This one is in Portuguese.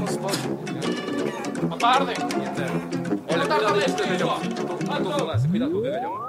não se pode. Boa tarde. Interno. Boa tarde, Cuidado com o gagalhão. Cuidado com o gagalhão.